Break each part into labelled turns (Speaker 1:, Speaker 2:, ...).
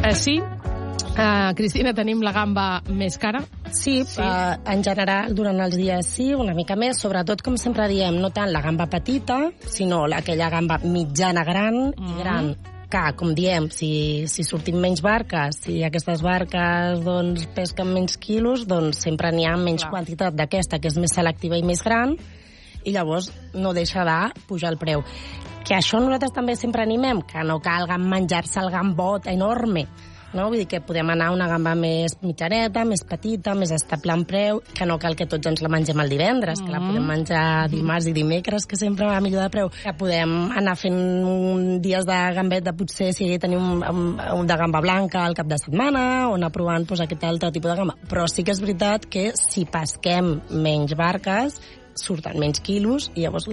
Speaker 1: Sí? Cristina, tenim la gamba més cara?
Speaker 2: Sí, en general, durant els dies sí, una mica més, sobretot, com sempre diem, no tant la gamba petita, sinó aquella gamba mitjana gran i gran, que, com diem, si sortim menys barques, si aquestes barques doncs, pesquen menys quilos, doncs sempre n'hi ha menys quantitat d'aquesta, que és més selectiva i més gran, i llavors no deixa de pujar el preu. Que això nosaltres també sempre animem, que no calga menjar-se el gambot enorme, no? Vull dir que podem anar a una gamba més mitjaneta, més petita, més estable en preu, que no cal que tots ens la mengem el divendres, que la podem menjar dimarts i dimecres, que sempre va millor de preu. Que podem anar fent dies de gambet de potser si tenim un de gamba blanca al cap de setmana, o anar provant aquest altre tipus de gamba. Però sí que és veritat que si pesquem menys barques, surten menys quilos, i llavors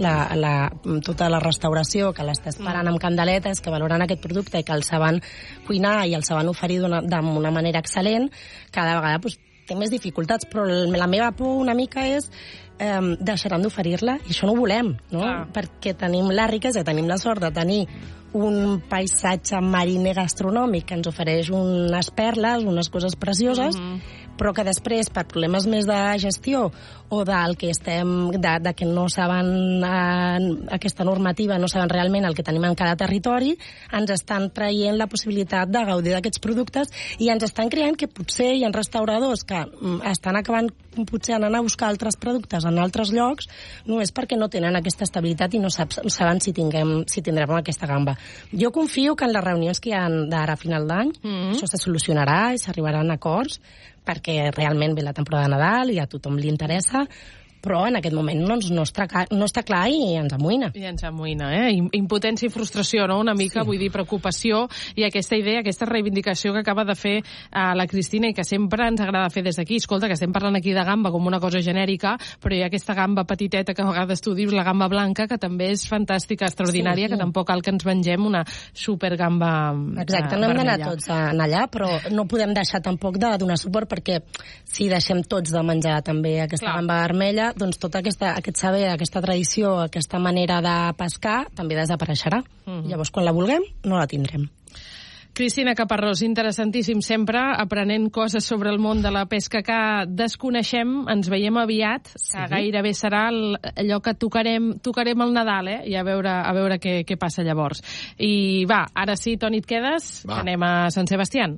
Speaker 2: tota la restauració que l'està esperant amb candeletes, que valoren aquest producte i que el saben cuinar i el saben oferir d'una manera excel·lent, cada vegada té més dificultats. Però la meva por una mica és deixaran d'oferir-la, i això no ho volem, no? Perquè tenim la riquesa, tenim la sort de tenir un paisatge mariner gastronòmic que ens ofereix unes perles, unes coses precioses, però que després, per problemes més de gestió o del que de que no saben aquesta normativa, no saben realment el que tenim en cada territori, ens estan traient la possibilitat de gaudir d'aquests productes, i ens estan creant que potser hi ha restauradors que estan acabant potser anant a buscar altres productes en altres llocs, només perquè no tenen aquesta estabilitat i no saben si tindrem aquesta gamba. Jo confio que en les reunions que hi ha d'ara a final d'any això se solucionarà i s'arribaran a acords, perquè realment ve la temporada de Nadal i a tothom li interessa, però en aquest moment no està clar i ens amoïna.
Speaker 1: I ens amoïna, Impotència i frustració, no? Una mica, vull dir, preocupació, i aquesta idea, aquesta reivindicació que acaba de fer la Cristina i que sempre ens agrada fer des d'aquí. Escolta, que estem parlant aquí de gamba com una cosa genèrica, però hi ha aquesta gamba petiteta que a vegades tu dius, la gamba blanca, que també és fantàstica, extraordinària, que tampoc cal que ens mengem una supergamba
Speaker 2: Exacte, no hem d'anar tots allà, però no podem deixar tampoc de donar suport, perquè si deixem tots de menjar també aquesta gamba vermella, doncs tot aquest saber, aquesta tradició, aquesta manera de pescar també desapareixerà. Llavors, quan la vulguem, no la tindrem.
Speaker 1: Cristina Caparrós, interessantíssim sempre, aprenent coses sobre el món de la pesca que desconeixem. Ens veiem aviat, que gairebé serà allò que tocarem al Nadal, i a veure què passa llavors. I va, ara sí, Toni, et quedes? Anem a Sant Sebastián.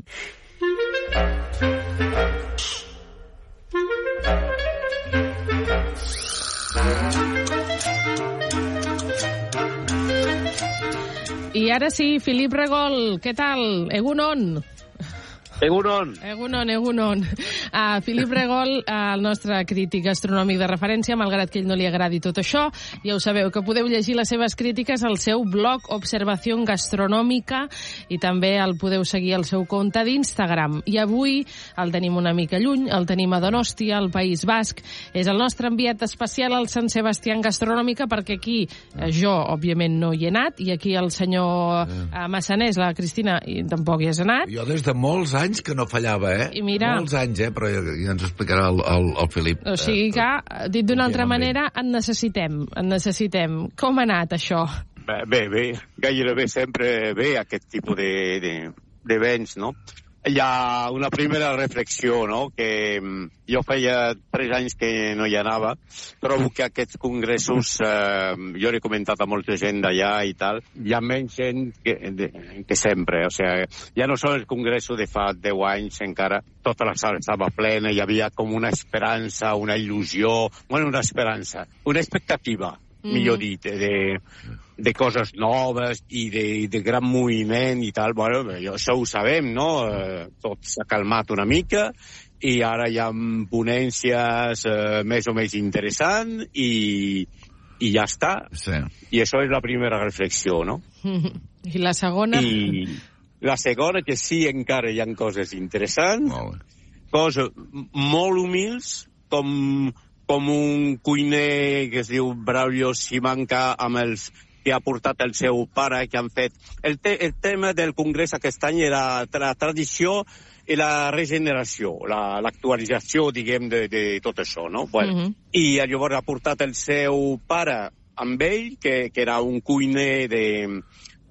Speaker 1: I ara sí, Felip Regol, què tal? Egunon. Egunon. Felip Regol, el nostre crític gastronòmic de referència, malgrat que ell no li agradi tot això, ja ho sabeu, que podeu llegir les seves crítiques al seu blog Observació Gastronòmica, i també el podeu seguir al seu compte d'Instagram. I avui el tenim una mica lluny, el tenim a Donòstia, al País Basc. És el nostre enviat especial al Sant Sebastián Gastronòmica, perquè aquí jo, òbviament, no hi he anat, i aquí el senyor Massanés, la Cristina, tampoc hi has anat.
Speaker 3: Jo des de molts anys que no fallava,
Speaker 1: I mira,
Speaker 3: molts anys, però ja ens ho explicarà el Felip.
Speaker 1: O sigui que, dit d'una altra manera, en necessitem. Com ha anat això?
Speaker 4: Bé. Gairebé sempre bé aquest tipus d'events, no? Hi ha una primera reflexió, no?, que jo feia 3 anys que no hi anava. Trobo que aquests congressos, jo he comentat a molta gent d'allà i tal, hi ha menys gent que sempre. O sigui, ja no són els congressos de fa 10 anys, encara tota la sala estava plena, hi havia com una esperança, una il·lusió, una expectativa, millor dit, de coses noves i de gran moviment i tal. Bueno, això ho sabem, no? Tot s'ha calmat una mica i ara hi ha ponències més o menys interessants i ja està.
Speaker 3: Sí.
Speaker 4: I això és la primera reflexió, no?
Speaker 1: I la segona?
Speaker 4: I la segona, que sí, encara hi ha coses interessants, coses molt humils, com un cuiner que es diu Braulio Simanca, amb els que ha portat el seu pare, que han fet... El tema del congrés aquest any era la tradició i la regeneració, l'actualització, diguem, de tot això, no? Bueno, i llavors ha portat el seu pare amb ell, que era un cuiner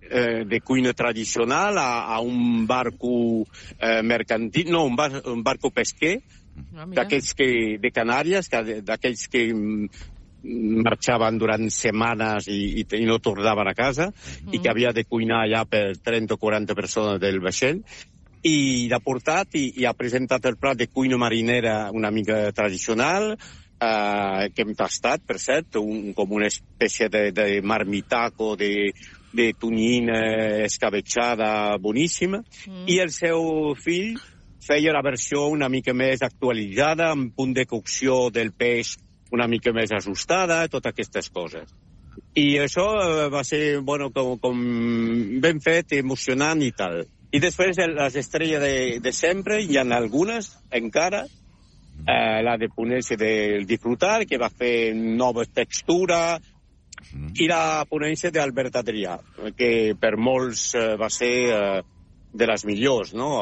Speaker 4: de cuina tradicional a un barco mercantil, no, un barco pesquer, d'aquells de Canàries, d'aquells que marxaven durant setmanes i no tornaven a casa, i que havia de cuinar allà per 30 o 40 persones del vaixell, i l'ha portat i ha presentat el plat de cuina marinera una mica tradicional, que hem tastat, per cert, com una espècie de marmitaco, de tonyina escabetxada boníssima, i el seu fill feia la versió una mica més actualitzada, amb punt de cocció del peix una mica més ajustada, totes aquestes coses. I això va ser, bueno, com ben fet, emocionant i tal. I després les estrelles de sempre, hi ha algunes encara, la de ponència del disfrutar, que va fer nova textura, i la ponència d'Albert Adrià, que per molts va ser de les millors, no?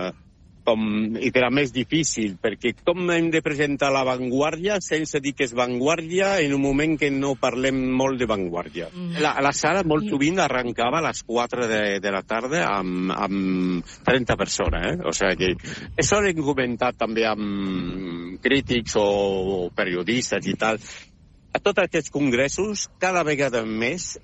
Speaker 4: I de la més difícil, perquè com hem de presentar l'avantguàrdia sense dir que és vanguardia en un moment que no parlem molt de vanguardia. La sala molt sovint arrencava a les 4 de la tarda amb 30 persones, O sigui que això l'hem comentat també amb crítics o periodistes i tal. A tots aquests congressos, cada vegada més,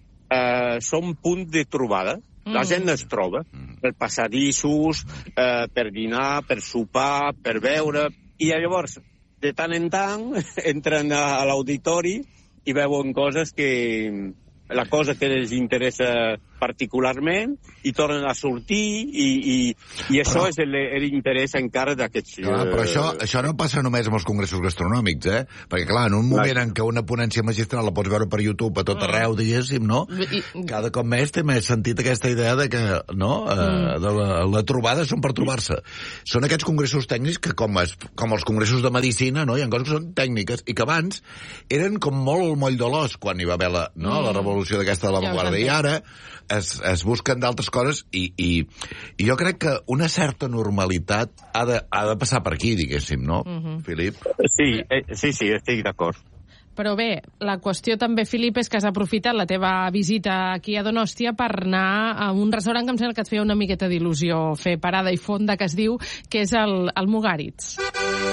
Speaker 4: són punt de trobada. La gent es troba per passadissos, per dinar, per sopar, per beure, i llavors, de tant en tant, entren a l'auditori i veuen coses la cosa que els interessa particularment, i tornen a sortir, i això és l'interès encara d'aquests...
Speaker 3: Però això no passa només amb els congressos gastronòmics, Perquè, clar, en un moment en què una ponència magistral la pots veure per YouTube a tot arreu, diguéssim, no? Cada cop més té més sentit aquesta idea de que, no? La trobada són per trobar-se. Són aquests congressos tècnics que, com els congressos de medicina, no? Hi ha coses que són tècniques, i que abans eren com molt el moll de l'os, quan hi va haver la revolució d'aquesta de l'avantguarda, i ara es busquen d'altres coses, i jo crec que una certa normalitat ha de passar per aquí, diguéssim, no, Filip?
Speaker 4: Sí, estic d'acord.
Speaker 1: Però bé, la qüestió també, Filip, és que has aprofitat la teva visita aquí a Donòstia per anar a un restaurant que em sembla que et feia una miqueta d'il·lusió fer parada i fonda, que es diu, que és el Mugaritz.